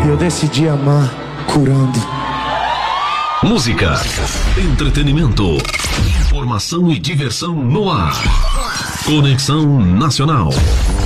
E eu decidi amar curando. Música, entretenimento, informação e diversão no ar. Conexão Nacional.